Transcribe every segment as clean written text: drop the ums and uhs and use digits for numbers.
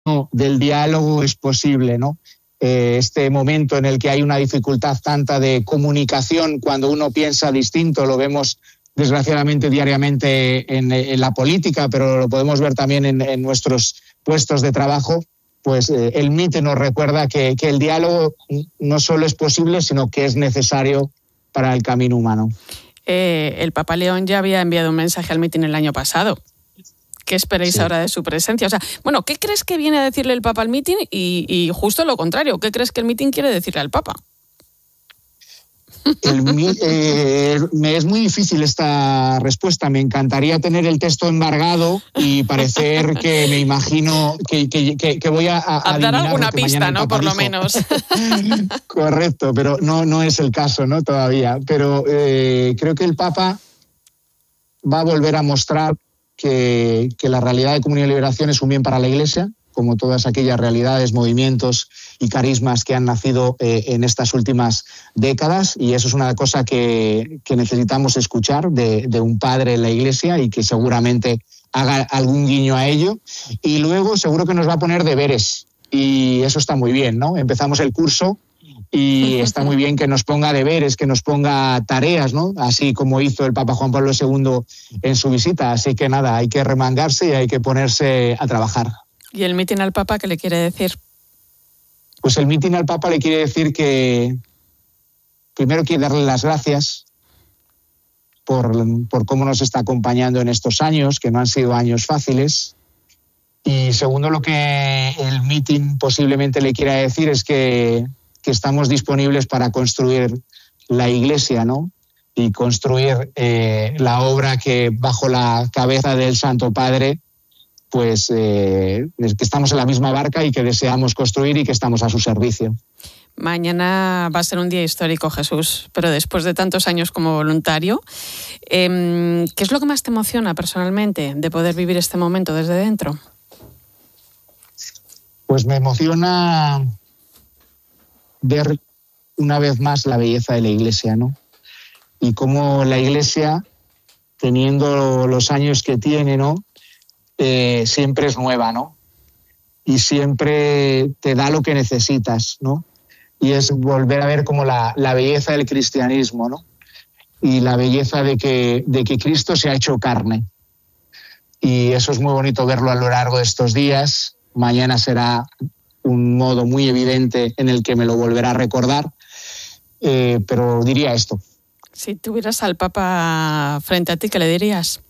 del diálogo es posible, ¿no? Este momento en el que hay una dificultad tanta de comunicación cuando uno piensa distinto, lo vemos desgraciadamente diariamente en la política, pero lo podemos ver también en nuestros puestos de trabajo. Pues el meeting nos recuerda que el diálogo no solo es posible, sino que es necesario para el camino humano. El Papa León ya había enviado un mensaje al meeting el año pasado. ¿Qué esperáis ahora de su presencia? O sea, bueno, ¿qué crees que viene a decirle el Papa al meeting? Y justo lo contrario, ¿qué crees que el meeting quiere decirle al Papa? Me es muy difícil esta respuesta. Me encantaría tener el texto embargado y parecer que me imagino que voy a dar alguna pista, ¿no? Por lo menos. Correcto, pero no es el caso, ¿no? Todavía. Pero creo que el Papa va a volver a mostrar que la realidad de Comunión y Liberación es un bien para la Iglesia, como todas aquellas realidades, movimientos y carismas que han nacido en estas últimas décadas, y eso es una cosa que necesitamos escuchar de un padre en la Iglesia y que seguramente haga algún guiño a ello. Y luego seguro que nos va a poner deberes, y eso está muy bien, ¿no? Empezamos el curso y está muy bien que nos ponga deberes, que nos ponga tareas, ¿no? Así como hizo el Papa Juan Pablo II en su visita. Así que nada, hay que remangarse y hay que ponerse a trabajar. ¿Y el mitin al Papa qué le quiere decir? Pues el mitin al Papa le quiere decir que primero quiere darle las gracias por cómo nos está acompañando en estos años, que no han sido años fáciles. Y segundo, lo que el mitin posiblemente le quiera decir es que estamos disponibles para construir la Iglesia, ¿no? Y construir la obra que bajo la cabeza del Santo Padre, pues que estamos en la misma barca y que deseamos construir y que estamos a su servicio. Mañana va a ser un día histórico, Jesús, pero después de tantos años como voluntario, ¿qué es lo que más te emociona personalmente de poder vivir este momento desde dentro? Pues me emociona ver una vez más la belleza de la Iglesia, ¿no? Y cómo la Iglesia, teniendo los años que tiene, ¿no? Siempre es nueva, ¿no? Y siempre te da lo que necesitas, ¿no? Y es volver a ver como la belleza del cristianismo, ¿no? Y la belleza de que Cristo se ha hecho carne. Y eso es muy bonito verlo a lo largo de estos días. Mañana será un modo muy evidente en el que me lo volverá a recordar. Pero diría esto. Si tuvieras al Papa frente a ti, ¿qué le dirías?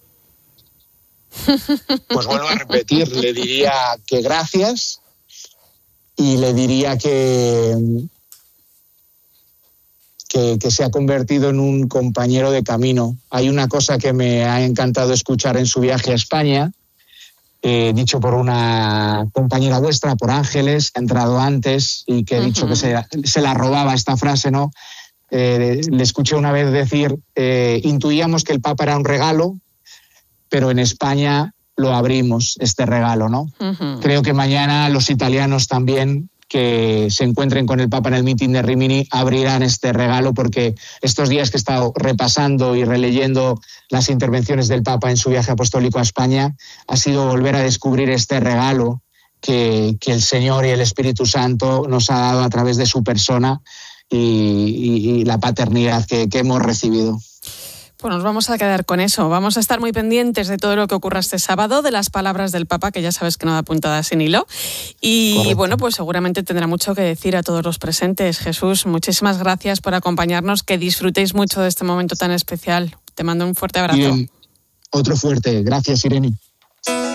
Pues vuelvo a repetir, le diría que gracias y le diría que se ha convertido en un compañero de camino. Hay una cosa que me ha encantado escuchar en su viaje a España, dicho por una compañera vuestra, por Ángeles, que ha entrado antes y que he dicho que se la robaba esta frase, ¿no? Le escuché una vez decir, intuíamos que el Papa era un regalo, pero en España lo abrimos, este regalo, ¿no? Creo que mañana los italianos también, que se encuentren con el Papa en el mitin de Rimini, abrirán este regalo, porque estos días que he estado repasando y releyendo las intervenciones del Papa en su viaje apostólico a España, ha sido volver a descubrir este regalo que el Señor y el Espíritu Santo nos ha dado a través de su persona y la paternidad que hemos recibido. Pues nos vamos a quedar con eso. Vamos a estar muy pendientes de todo lo que ocurra este sábado, de las palabras del Papa, que ya sabes que no da puntada sin hilo. Y correcto. Bueno, pues seguramente tendrá mucho que decir a todos los presentes. Jesús, muchísimas gracias por acompañarnos. Que disfrutéis mucho de este momento tan especial. Te mando un fuerte abrazo. Bien. Otro fuerte. Gracias, Irene.